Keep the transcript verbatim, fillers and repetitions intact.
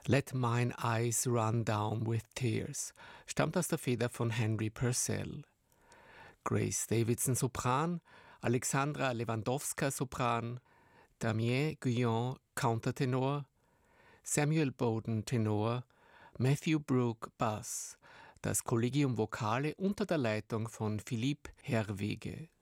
Let Mine Eyes Run Down with Tears stammt aus der Feder von Henry Purcell. Grace Davidson Sopran, Alexandra Lewandowska Sopran, Damien Guyon Countertenor, Samuel Bowden Tenor, Matthew Brooke Bass, das Collegium Vocale unter der Leitung von Philippe Herwege.